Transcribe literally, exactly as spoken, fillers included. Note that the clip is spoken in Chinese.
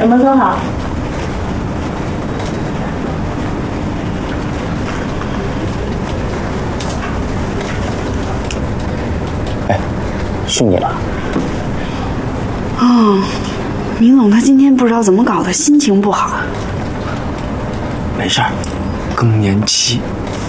有没有做好？ 哎，是你了。 哦，明总他今天不知道怎么搞的，心情不好。 没事儿，更年期。